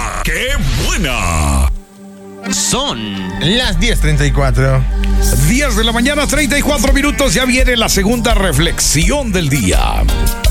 ¡Qué buena! Son las 10:34. 10 de la mañana, 34 minutos. Ya viene la segunda reflexión del día.